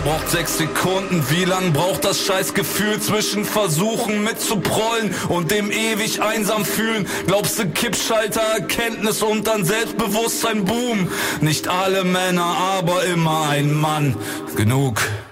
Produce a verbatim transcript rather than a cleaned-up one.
braucht sechs Sekunden. Wie lang braucht das Scheißgefühl zwischen Versuchen mitzuprollen und dem ewig einsam fühlen? Glaubst du Kippschalter, Erkenntnis und dann Selbstbewusstsein, Boom? Nicht alle Männer, aber immer ein Mann. Genug.